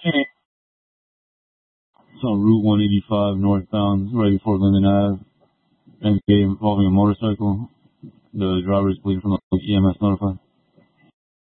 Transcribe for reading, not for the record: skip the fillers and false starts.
Hey, it's on Route 185 northbound, right before Linden Ave. MK involving a motorcycle. The driver is bleeding from the EMS notified.